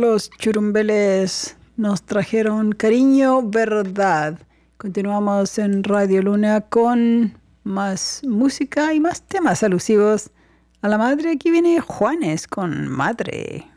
Los Churumbeles nos trajeron Cariño Verdad. Continuamos en Radio Luna con más música y más temas alusivos a la madre. Aquí viene Juanes con Madre.